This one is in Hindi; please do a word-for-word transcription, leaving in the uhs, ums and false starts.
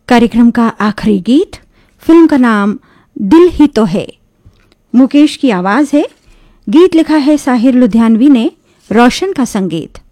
कार्यक्रम का आखिरी गीत, फिल्म का नाम दिल ही तो है। मुकेश की आवाज है, गीत लिखा है साहिर लुधियानवी ने, रोशन का संगीत।